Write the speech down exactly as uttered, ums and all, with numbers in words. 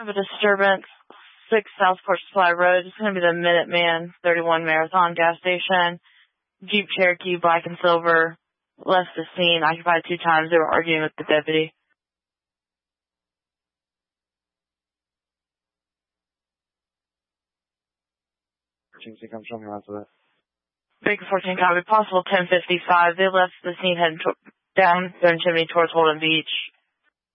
have a disturbance, six Southport Supply Road. It's going to be the Minuteman thirty-one Marathon gas station. Jeep Cherokee, black and silver, left the scene, occupied two times. They were arguing with the deputy. Emergency comes from your resident. Baker fourteen copy, possible ten fifty-five. They left the scene heading to- down Stone Chimney towards Holden Beach.